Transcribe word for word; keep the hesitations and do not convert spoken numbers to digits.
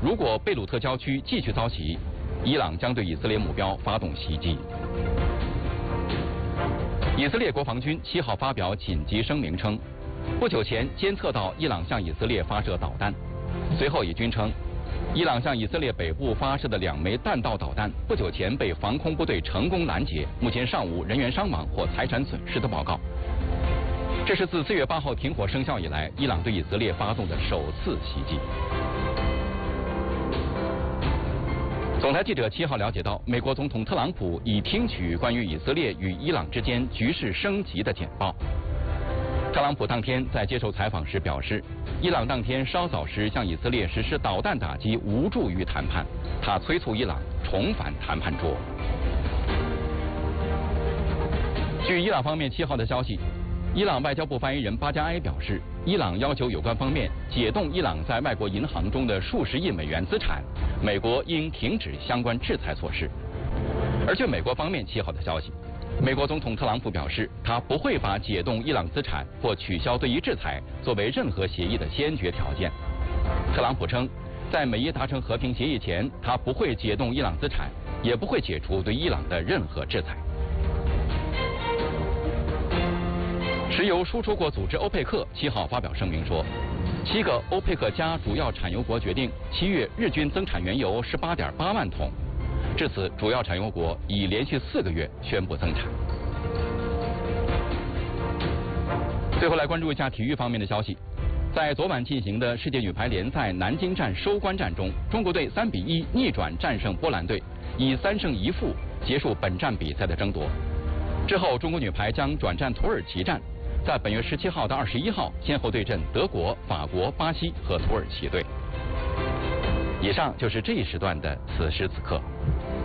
如果贝鲁特郊区继续遭袭，伊朗将对以色列目标发动袭击。以色列国防军七号发表紧急声明称，不久前监测到伊朗向以色列发射导弹。随后，以军称，伊朗向以色列北部发射的两枚弹道导弹不久前被防空部队成功拦截，目前尚无人员伤亡或财产损失的报告。这是自四月八号停火生效以来，伊朗对以色列发动的首次袭击。总台记者七号了解到，美国总统特朗普已听取关于以色列与伊朗之间局势升级的简报。特朗普当天在接受采访时表示，伊朗当天稍早时向以色列实施导弹打击无助于谈判，他催促伊朗重返谈判桌。据伊朗方面七号的消息，伊朗外交部发言人巴加埃表示，伊朗要求有关方面解冻伊朗在外国银行中的数十亿美元资产，美国应停止相关制裁措施。而据美国方面七号的消息，美国总统特朗普表示，他不会把解冻伊朗资产或取消对伊制裁作为任何协议的先决条件。特朗普称，在美伊达成和平协议前，他不会解冻伊朗资产，也不会解除对伊朗的任何制裁。石油输出国组织欧佩克七号发表声明说，七个欧佩克加主要产油国决定七月日均增产原油十八点八万桶。至此，主要产油国已连续四个月宣布增产。最后来关注一下体育方面的消息，在昨晚进行的世界女排联赛南京站收官战中，中国队三比一逆转战胜波兰队，以三胜一负结束本站比赛的争夺。之后，中国女排将转战土耳其站，在本月十七号到二十一号先后对阵德国、法国、巴西和土耳其队。以上就是这一时段的此时此刻。